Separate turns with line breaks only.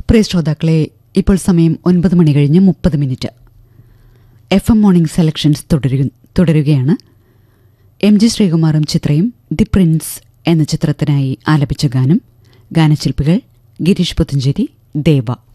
പ്രിയ ശ്രോതാക്കളെ, ഇപ്പോൾ സമയം 9:30 FM മോർണിംഗ് സെലക്ഷൻസ് തുടരുകയാണ്. MG ശ്രീകുമാറും ചിത്രയും ദി പ്രിൻസ് എന്ന ചിത്രത്തിനായി ആലപിച്ച ഗാനം. ഗാനശില്പികൾ ഗിരീഷ് പുത്തഞ്ചേരി, ദേവ.